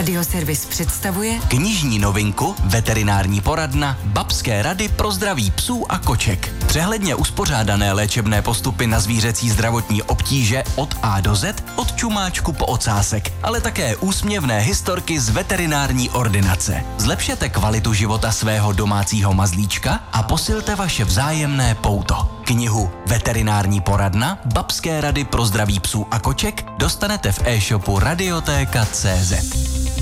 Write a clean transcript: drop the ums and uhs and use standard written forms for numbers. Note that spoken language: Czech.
Radioservis představuje knižní novinku Veterinární poradna Babské rady pro zdraví psů a koček. Přehledně uspořádané léčebné postupy na zvířecí zdravotní obtíže od A do Z, od čumáčku po ocásek, ale také úsměvné historky z veterinární ordinace. Zlepšete kvalitu života svého domácího mazlíčka a posilte vaše vzájemné pouto. Knihu Veterinární poradna Babské rady pro zdraví psů a koček dostanete v e-shopu Radiotéka.cz.